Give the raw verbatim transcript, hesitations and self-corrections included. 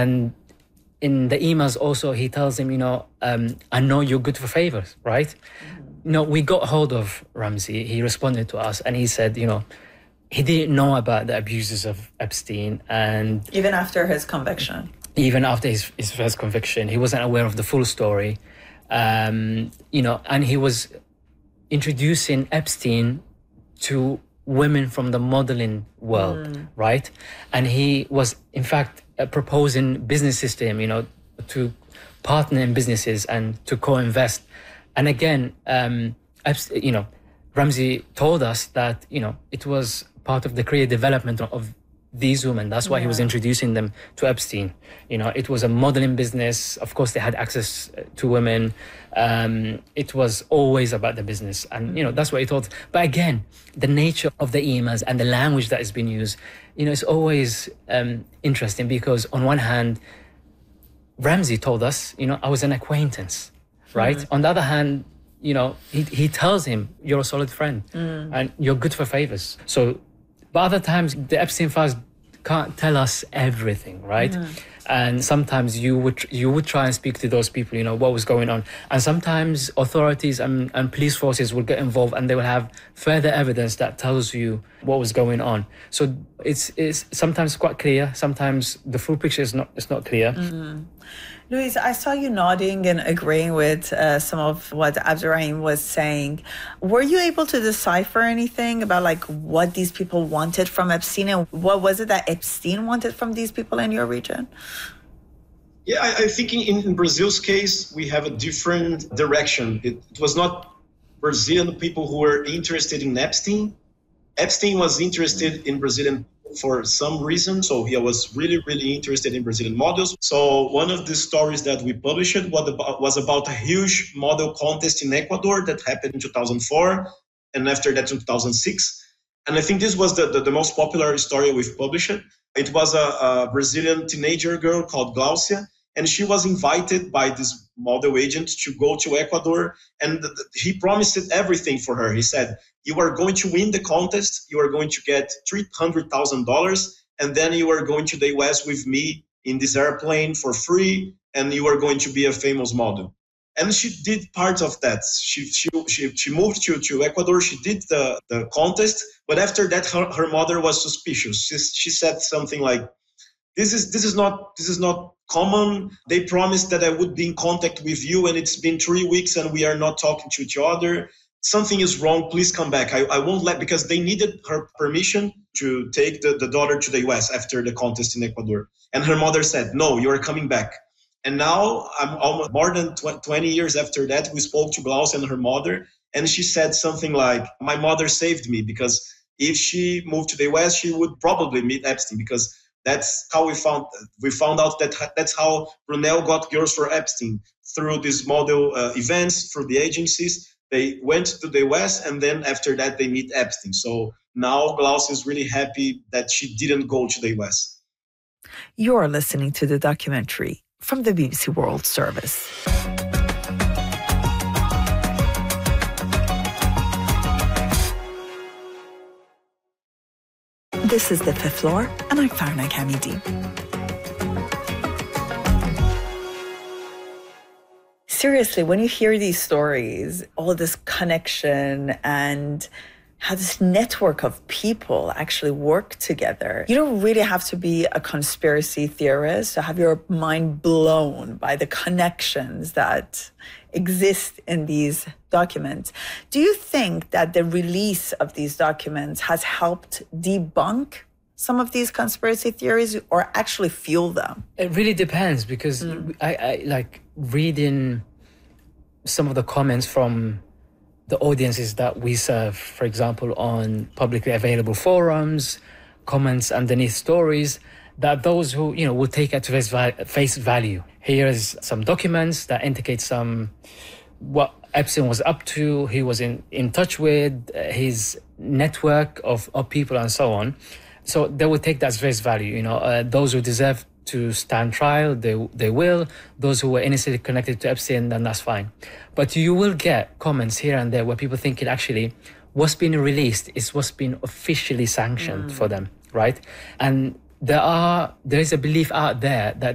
And in the emails also, he tells him, you know, um, I know you're good for favors, right? Mm-hmm. You know, we got hold of Ramsey. He responded to us and he said, you know, he didn't know about the abuses of Epstein. And even after his conviction. Even after his, his first conviction, he wasn't aware of the full story. Um, you know, and he was introducing Epstein to women from the modeling world, mm. right? And he was, in fact, uh, proposing business system, you know, to partner in businesses and to co-invest. And again, um, you know, Ramsey told us that, you know, it was part of the career development of these women. That's why yeah. he was introducing them to Epstein. You know, it was a modeling business. Of course, they had access to women. Um, it was always about the business. And, you know, that's what he thought. But again, the nature of the emails and the language that is being used, you know, it's always um, interesting because on one hand, Ramsey told us, you know, I was an acquaintance, right? Mm. On the other hand, you know, he, he tells him, you're a solid friend mm. and you're good for favors. So, but other times, the Epstein files can't tell us everything, right? Mm. And sometimes you would you would try and speak to those people, you know, what was going on. And sometimes authorities and, and police forces will get involved and they will have further evidence that tells you what was going on. So it's it's sometimes quite clear. Sometimes the full picture is not it's not clear. Mm-hmm. Louise, I saw you nodding and agreeing with uh, some of what Abderrahim was saying. Were you able to decipher anything about like what these people wanted from Epstein and what was it that Epstein wanted from these people in your region? Yeah, I, I think in, in Brazil's case, we have a different direction. It, it was not Brazilian people who were interested in Epstein. Epstein was interested in Brazilian people for some reason. So he was really, really interested in Brazilian models. So one of the stories that we published was about, was about a huge model contest in Ecuador that happened in two thousand four and after that in two thousand six. And I think this was the, the, the most popular story we've published. It was a, a Brazilian teenager girl called Glaucia, and she was invited by this model agent to go to Ecuador, and th- th- he promised everything for her. He said, you are going to win the contest, you are going to get three hundred thousand dollars, and then you are going to the U S with me in this airplane for free, and you are going to be a famous model. And she did part of that. She she she, she moved to, to Ecuador, she did the, the contest, but after that, her, her mother was suspicious. She, she said something like, This is this is not this is not common. They promised that I would be in contact with you, and it's been three weeks and we are not talking to each other. Something is wrong. Please come back. I, I won't let, because they needed her permission to take the, the daughter to the U S after the contest in Ecuador. And her mother said, no, you are coming back. And now I'm almost more than twenty years after that, we spoke to Glaucia and her mother, and she said something like, my mother saved me, because if she moved to the U S, she would probably meet Epstein, because that's how we found we found out that that's how Brunel got girls for Epstein, through these model uh, events, through the agencies. They went to the U S, and then after that they meet Epstein. So now Glaucia is really happy that she didn't go to the U S. You're listening to the documentary from the B B C World Service. This is The Fifth Floor, and I'm Farna Kamidi. Seriously, when you hear these stories, all this connection and how this network of people actually work together, you don't really have to be a conspiracy theorist to have your mind blown by the connections that exist in these documents. Do you think that the release of these documents has helped debunk some of these conspiracy theories or actually fuel them? It really depends, because mm. I, I like reading some of the comments from the audiences that we serve, for example, on publicly available forums, comments underneath stories, that those who, you know, will take it to face, val- face value. Here is some documents that indicate some, what Epstein was up to, he was in, in touch with, uh, his network of, of people and so on. So they will take that as face value. You know, uh, those who deserve to stand trial, they they will. Those who were innocently connected to Epstein, then that's fine. But you will get comments here and there where people think it actually, what's been released is what's been officially sanctioned mm. for them, right? And there are there is a belief out there that